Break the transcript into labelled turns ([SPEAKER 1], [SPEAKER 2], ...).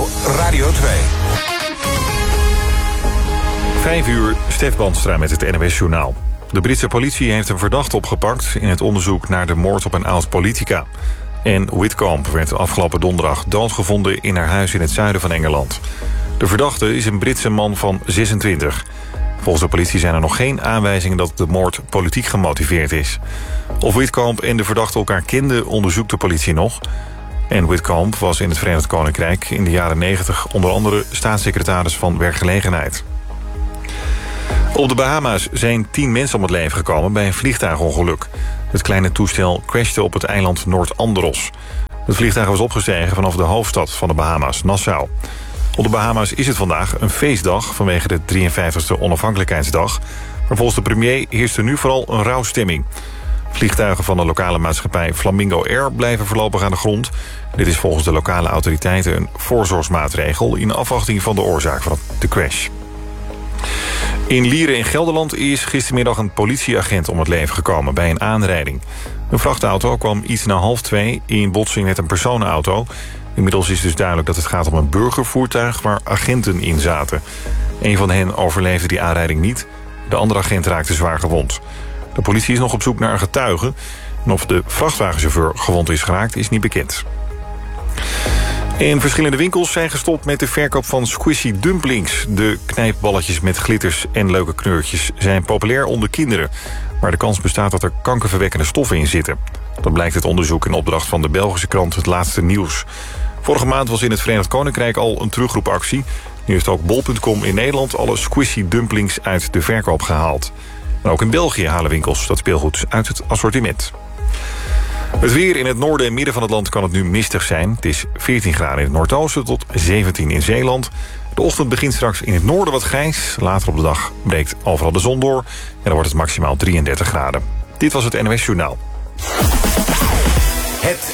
[SPEAKER 1] NPO Radio 2.
[SPEAKER 2] 5 uur, Stef Bandstra met het NOS-journaal. De Britse politie heeft een verdachte opgepakt in het onderzoek naar de moord op een oud-politica. Anne Whitcomb werd afgelopen donderdag doodgevonden in haar huis in het zuiden van Engeland. De verdachte is een Britse man van 26. Volgens de politie zijn er nog geen aanwijzingen dat de moord politiek gemotiveerd is. Of Whitcomb en de verdachte elkaar kenden, onderzoekt de politie nog. Anne Whitcomb was in het Verenigd Koninkrijk in de jaren 90... onder andere staatssecretaris van werkgelegenheid. Op de Bahama's zijn 10 mensen om het leven gekomen bij een vliegtuigongeluk. Het kleine toestel crashte op het eiland Noord-Andros. Het vliegtuig was opgestegen vanaf de hoofdstad van de Bahama's, Nassau. Op de Bahama's is het vandaag een feestdag vanwege de 53e onafhankelijkheidsdag. Maar volgens de premier heerst er nu vooral een rouwstemming. Vliegtuigen van de lokale maatschappij Flamingo Air blijven voorlopig aan de grond. Dit is volgens de lokale autoriteiten een voorzorgsmaatregel in afwachting van de oorzaak van de crash. In Lieren in Gelderland is gistermiddag een politieagent om het leven gekomen bij een aanrijding. Een vrachtauto kwam iets na 1:30 in botsing met een personenauto. Inmiddels is dus duidelijk dat het gaat om een burgervoertuig waar agenten in zaten. Een van hen overleefde die aanrijding niet. De andere agent raakte zwaar gewond. De politie is nog op zoek naar een getuige. En of de vrachtwagenchauffeur gewond is geraakt is niet bekend. In verschillende winkels zijn gestopt met de verkoop van squishy dumplings. De knijpballetjes met glitters en leuke kleurtjes zijn populair onder kinderen. Maar de kans bestaat dat er kankerverwekkende stoffen in zitten. Dat blijkt uit onderzoek in opdracht van de Belgische krant Het Laatste Nieuws. Vorige maand was in het Verenigd Koninkrijk al een terugroepactie. Nu heeft ook bol.com in Nederland alle squishy dumplings uit de verkoop gehaald. En ook in België halen winkels dat speelgoed uit het assortiment. Het weer in het noorden en midden van het land kan het nu mistig zijn. Het is 14 graden in het noordoosten tot 17 in Zeeland. De ochtend begint straks in het noorden wat grijs. Later op de dag breekt overal de zon door. En dan wordt het maximaal 33 graden. Dit was het NOS Journaal.
[SPEAKER 1] Het